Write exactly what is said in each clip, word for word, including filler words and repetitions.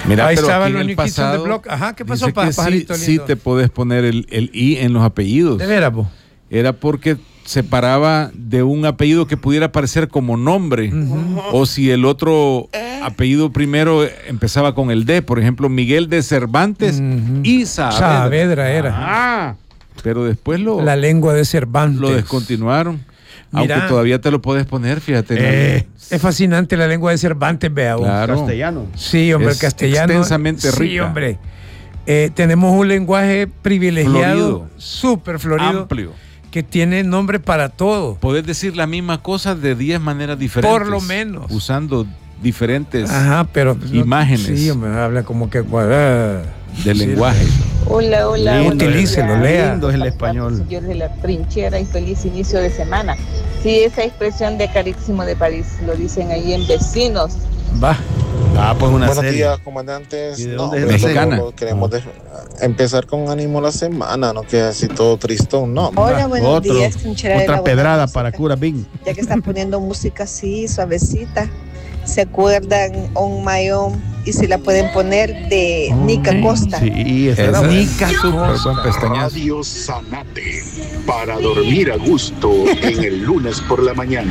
Mira, Ahí pero estaban aquí los en New el Kids on the pasado Block. Ajá, ¿qué pasó, dice pa- que sí, pajarito sí lindo? te podés poner el, el I en los apellidos. De veras, vos. Era porque separaba de un apellido que pudiera parecer como nombre, uh-huh. o si el otro apellido primero empezaba con el D, por ejemplo, Miguel de Cervantes uh-huh. y Saavedra. Saavedra era. Ah, pero después lo... La lengua de Cervantes. Lo descontinuaron. Mira, aunque todavía te lo puedes poner, fíjate. Eh, es fascinante la lengua de Cervantes, vea. Claro. Castellano. Sí, hombre, es castellano. Extensamente rica. Sí, hombre. Eh, tenemos un lenguaje privilegiado, súper florido, amplio, que tiene nombre para todo. Podés decir la misma cosa de diez maneras diferentes. Por lo menos. Usando diferentes Ajá, pero, imágenes. No, sí, hombre, habla como que cuadrada. Del sí, lenguaje. Hola, hola. Utilícelo, lea. Lindo es el español. Señores de la trinchera y feliz inicio de semana. Sí, esa expresión de Carísimo de París lo dicen ahí en Vecinos. Va. Ah, pues una Buenos serie. días, comandantes. ¿Y de no, dónde es mexicana? Solo queremos de- empezar con ánimo la semana, no quede así todo tristón, no. Hola, buenos Otro, días, trinchera de otra la buena pedrada música. para Cura Bing. Ya que están poniendo música así, suavecita, ¿se acuerdan On My Own? Y si la pueden poner de Nica Costa. Sí, esa Esa era Nica súper buen pestañazo. Radio Sanate, para dormir a gusto en el lunes por la mañana.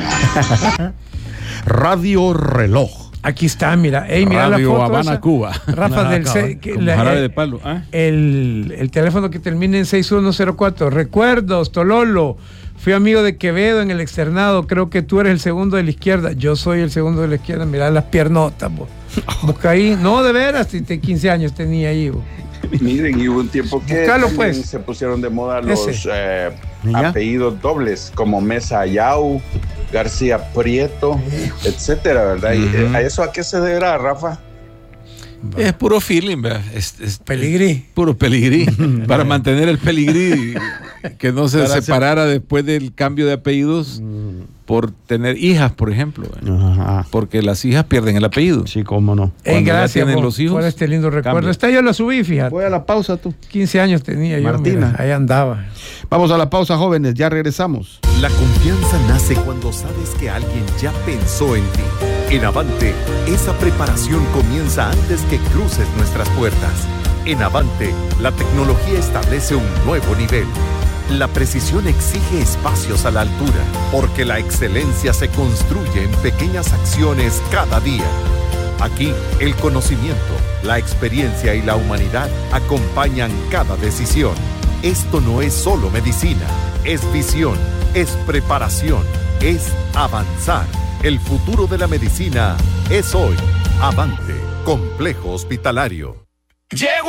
Radio Reloj. Aquí está, mira. Ey, mira Radio la foto Habana, esa. Cuba. Rafa Ah, del cabrón. C, que Como la- jarabe eh, de palo. ¿Ah? el, el teléfono que termina en seis uno cero cuatro. Recuerdos, Tololo. Fui amigo de Quevedo en el externado. Creo que tú eres el segundo de la izquierda. Yo soy el segundo de la izquierda. Mirá las piernotas, vos. Busca ahí. No, de veras, si te quince años tenía ahí, vos. Miren, y hubo un tiempo que Buscalo, también pues. se pusieron de moda los Ese. eh, ¿Ya? apellidos dobles, como Mesa Ayau, García Prieto, etcétera, ¿verdad? Y, Ujú. eh, ¿a eso a qué se deberá, Rafa? Es puro feeling, ¿verdad? Es, es- Peligrí. Puro peligrí. Para mantener el peligrí, que no se Para separara después del cambio de apellidos por tener hijas, por ejemplo. ¿verdad? Ajá. Porque las hijas pierden el apellido. Sí, cómo no. Ey, Cuando ya gracias tienen por, los hijos, por este lindo recuerdo. cambia. Esta yo la subí, fíjate. Voy a la pausa tú. quince años tenía yo. Martina. Mira, ahí andaba. Vamos a la pausa, jóvenes. Ya regresamos. La confianza nace cuando sabes que alguien ya pensó en ti. En Avante, esa preparación comienza antes que cruces nuestras puertas. En Avante, la tecnología establece un nuevo nivel. La precisión exige espacios a la altura, porque la excelencia se construye en pequeñas acciones cada día. Aquí, el conocimiento, la experiencia y la humanidad acompañan cada decisión. Esto no es solo medicina, es visión, es preparación, es avanzar. El futuro de la medicina es hoy. Avante, Complejo Hospitalario.